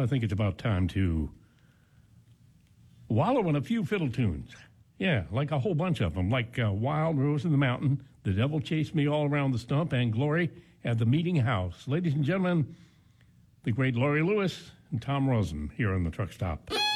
I think it's about time to wallow in a few fiddle tunes. Yeah, like a whole bunch of them, like Wild Rose in the Mountain, The Devil Chased Me All Around the Stump, and Glory at the Meeting House. Ladies and gentlemen, the great Laurie Lewis and Tom Rosen here on the Truck Stop.